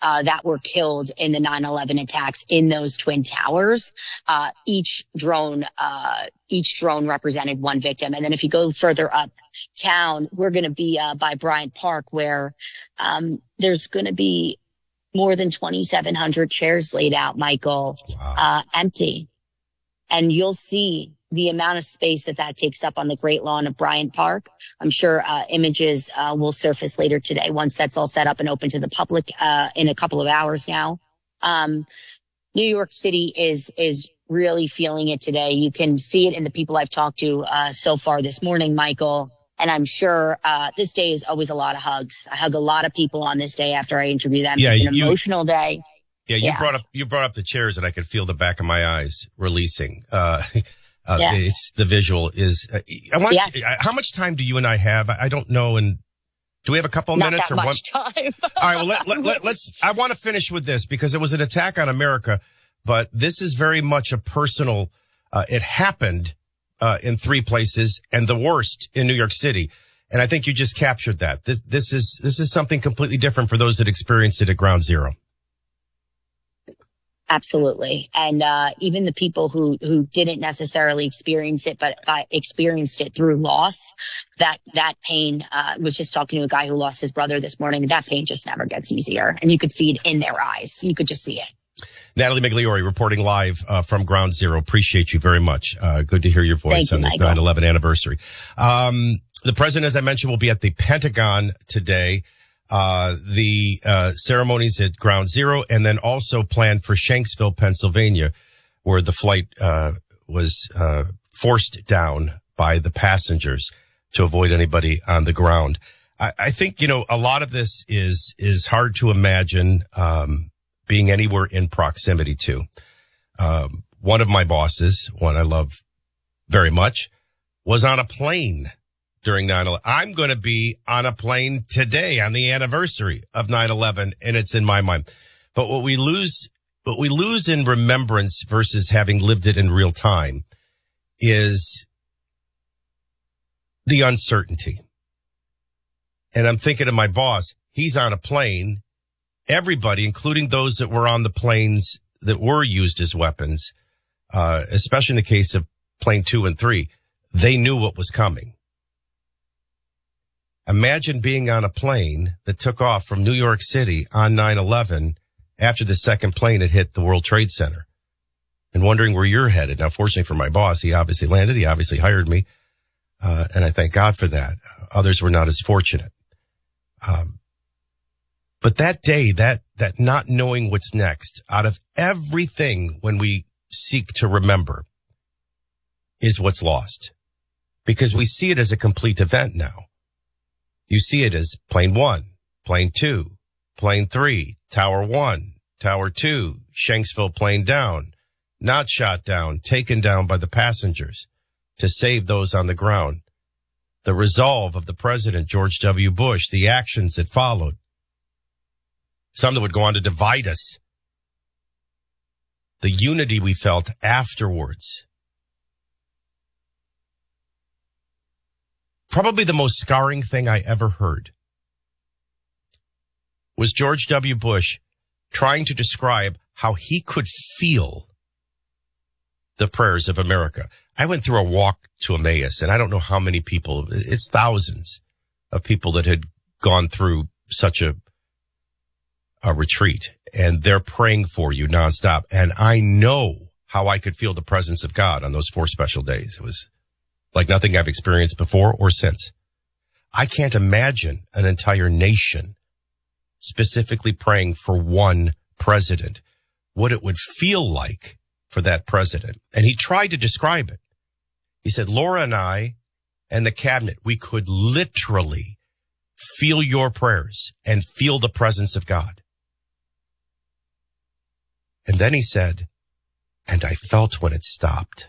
that were killed in the 9/11 attacks in those Twin Towers. Each drone represented one victim. And then if you go further uptown, we're going to be by Bryant Park, where there's going to be more than 2,700 chairs laid out, Michael, empty. And you'll see the amount of space that takes up on the Great Lawn of Bryant Park. I'm sure images will surface later today once that's all set up and open to the public in a couple of hours now. New York City is really feeling it today. You can see it in the people I've talked to so far this morning, Michael. And I'm sure this day is always a lot of hugs. I hug a lot of people on this day after I interview them. Yeah, it's an emotional day. Yeah, you brought up the chairs, and I could feel the back of my eyes releasing. The visual is. How much time do you and I have? I don't know. And do we have a couple of minutes or much time? All right. Well, let's. I want to finish with this because it was an attack on America, but this is very much a personal. It happened in 3 places, and the worst in New York City. And I think you just captured that. This is something completely different for those that experienced it at Ground Zero. Absolutely. And even the people who didn't necessarily experience it, but experienced it through loss, that pain, was just talking to a guy who lost his brother this morning. That pain just never gets easier. And you could see it in their eyes. You could just see it. Natalie Migliore reporting live from Ground Zero. Appreciate you very much. Good to hear your voice on this 9/11 anniversary. The president, as I mentioned, will be at the Pentagon today. The ceremonies at Ground Zero, and then also planned for Shanksville, Pennsylvania, where the flight was forced down by the passengers to avoid anybody on the ground. I think, a lot of this is hard to imagine being anywhere in proximity to. One of my bosses, one I love very much, was on a plane during 9/11. I'm going to be on a plane today on the anniversary of 9/11, and it's in my mind. But what we lose in remembrance versus having lived it in real time is the uncertainty. And I'm thinking of my boss. He's on a plane. Everybody, including those that were on the planes that were used as weapons, especially in the case of plane 2 and 3, they knew what was coming. Imagine being on a plane that took off from New York City on 9/11 after the second plane had hit the World Trade Center and wondering where you're headed. Now, fortunately for my boss, he obviously landed. He obviously hired me. And I thank God for that. Others were not as fortunate. But that day, that not knowing what's next, out of everything when we seek to remember, is what's lost. Because we see it as a complete event now. You see it as plane 1, plane 2, plane 3, tower 1, tower 2, Shanksville plane down, not shot down, taken down by the passengers to save those on the ground. The resolve of the president, George W. Bush, the actions that followed. Some that would go on to divide us. The unity we felt afterwards. Probably the most scarring thing I ever heard was George W. Bush trying to describe how he could feel the prayers of America. I went through a walk to Emmaus, and I don't know how many people, it's thousands of people that had gone through such a retreat, and they're praying for you nonstop. And I know how I could feel the presence of God on those 4 special days. It was like nothing I've experienced before or since. I can't imagine an entire nation specifically praying for one president, what it would feel like for that president. And he tried to describe it. He said, Laura and I and the cabinet, we could literally feel your prayers and feel the presence of God. And then he said, and I felt when it stopped.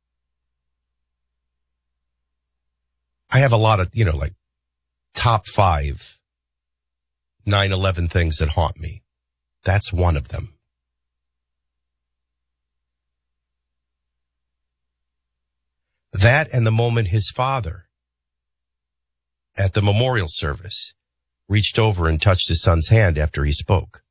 I have a lot of, like top 5 9/11 things that haunt me. That's one of them. That and the moment his father at the memorial service reached over and touched his son's hand after he spoke.